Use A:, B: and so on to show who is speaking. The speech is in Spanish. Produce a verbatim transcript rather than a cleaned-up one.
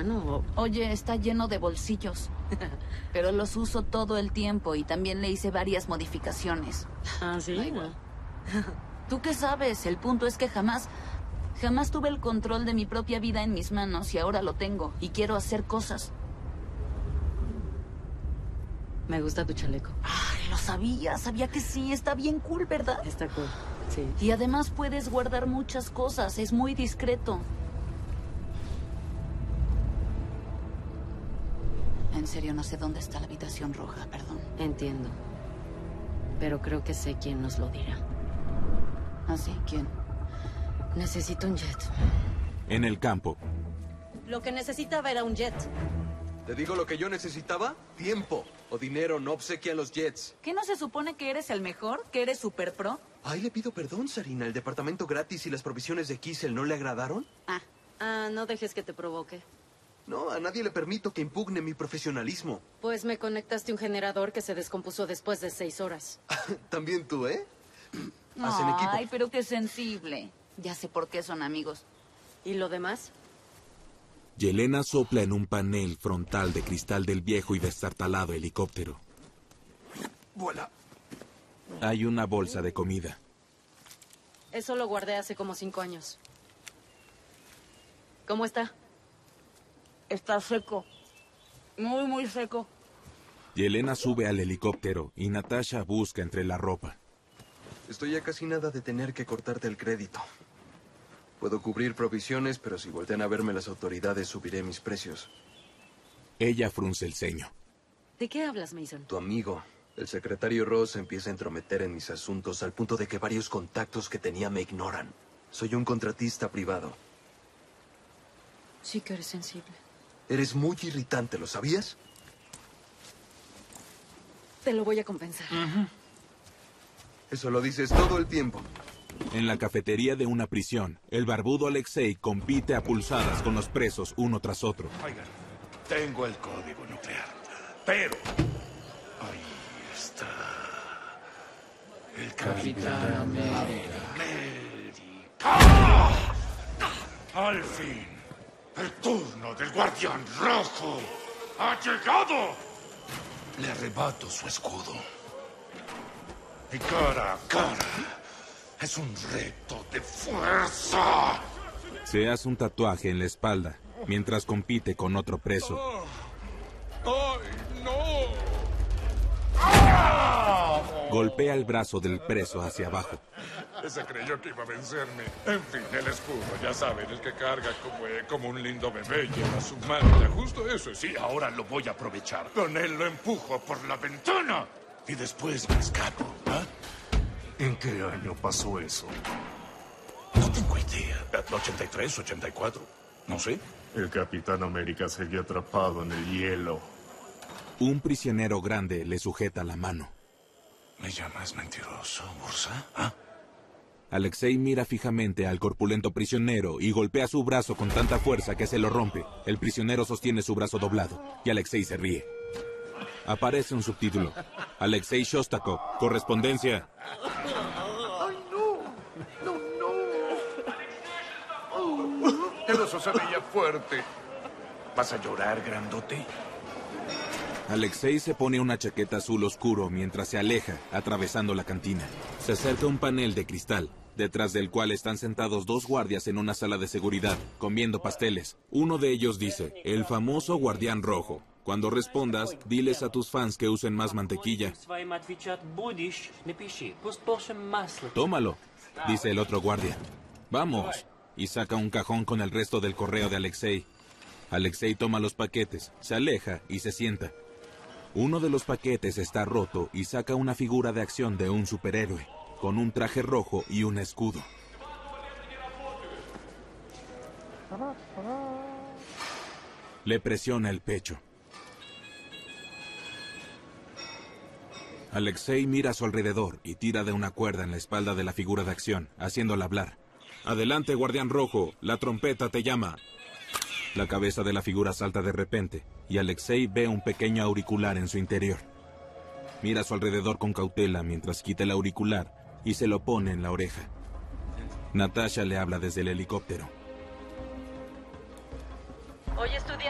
A: mano?
B: Oye, está lleno de bolsillos. Pero los uso todo el tiempo y también le hice varias modificaciones.
A: Ah, ¿sí?
B: Da igual. ¿Tú qué sabes? El punto es que jamás... Jamás tuve el control de mi propia vida en mis manos y ahora lo tengo. Y quiero hacer cosas.
A: Me gusta tu chaleco.
B: Ay, lo sabía. Sabía que sí. Está bien cool, ¿verdad?
A: Está cool, sí.
B: Y además puedes guardar muchas cosas. Es muy discreto. En serio, no sé dónde está la habitación roja, perdón.
A: Entiendo. Pero creo que sé quién nos lo dirá.
B: ¿Ah, sí? ¿Quién?
A: Necesito un jet.
C: En el campo.
A: Lo que necesitaba era un jet.
D: ¿Te digo lo que yo necesitaba? Tiempo o dinero no obsequian los jets.
B: ¿Qué no se supone que eres el mejor? ¿Que eres super pro?
D: Ay, le pido perdón, Sarina. ¿El departamento gratis y las provisiones de Kissel no le agradaron?
B: Ah.
A: Ah, no dejes que te provoque.
D: No, a nadie le permito que impugne mi profesionalismo.
A: Pues me conectaste un generador que se descompuso después de seis horas.
D: También tú, ¿eh? Hacen equipo.
B: Ay, pero qué sensible. Ya sé por qué son amigos.
A: ¿Y lo demás?
C: Yelena sopla en un panel frontal de cristal del viejo y destartalado helicóptero.
D: Voilà.
C: Hay una bolsa de comida.
A: Eso lo guardé hace como cinco años. ¿Cómo está?
B: Está seco. Muy, muy seco.
C: Yelena sube al helicóptero y Natasha busca entre la ropa.
D: Estoy a casi nada de tener que cortarte el crédito. Puedo cubrir provisiones, pero si voltean a verme las autoridades, subiré mis precios.
C: Ella frunce el ceño.
A: ¿De qué hablas, Mason?
D: Tu amigo, el secretario Ross, empieza a entrometer en mis asuntos al punto de que varios contactos que tenía me ignoran. Soy un contratista privado.
A: Sí que eres sensible.
D: Eres muy irritante, ¿lo sabías?
A: Te lo voy a compensar.
D: Uh-huh. Eso lo dices todo el tiempo.
C: En la cafetería de una prisión, el barbudo Alexei compite a pulsadas con los presos uno tras otro.
E: Oigan, tengo el código nuclear, pero ahí está el Capitán América. Al fin, el turno del Guardián Rojo ha llegado. Le arrebato su escudo. Y cara a cara es un reto de fuerza.
C: Se hace un tatuaje en la espalda mientras compite con otro preso.
E: ¡Ay, no!
C: Golpea el brazo del preso hacia abajo.
E: Ese creyó que iba a vencerme. En fin, el escudo, ya saben, el que carga como, eh, como un lindo bebé lleva su malla. Justo eso, sí, ahora lo voy a aprovechar. Con él lo empujo por la ventana y después me escapo. ¿Ah?
F: ¿En qué año pasó eso?
E: No tengo idea. ¿ochenta y tres, ochenta y cuatro? No sé.
F: El Capitán América seguía atrapado en el hielo.
C: Un prisionero grande le sujeta la mano.
E: ¿Me llamas mentiroso, Ursa? ¿Ah?
C: Alexei mira fijamente al corpulento prisionero y golpea su brazo con tanta fuerza que se lo rompe. El prisionero sostiene su brazo doblado y Alexei se ríe. Aparece un subtítulo. Alexei Shostakov, correspondencia.
E: ¡Ay, no! ¡No, no! Eso se veía fuerte. ¿Vas a llorar, grandote?
C: Alexei se pone una chaqueta azul oscuro mientras se aleja, atravesando la cantina. Se acerca a un panel de cristal, detrás del cual están sentados dos guardias en una sala de seguridad, comiendo pasteles. Uno de ellos dice, el famoso Guardián Rojo. Cuando respondas, diles a tus fans que usen más mantequilla. Tómalo, dice el otro guardia. Vamos. Y saca un cajón con el resto del correo de Alexei. Alexei toma los paquetes, se aleja y se sienta. Uno de los paquetes está roto y saca una figura de acción de un superhéroe, con un traje rojo y un escudo. Le presiona el pecho. Alexei mira a su alrededor y tira de una cuerda en la espalda de la figura de acción, haciéndola hablar. Adelante, Guardián Rojo, la trompeta te llama. La cabeza de la figura salta de repente, y Alexei ve un pequeño auricular en su interior. Mira a su alrededor con cautela mientras quita el auricular y se lo pone en la oreja. Natasha le habla desde el helicóptero.
A: Oye, estudiante.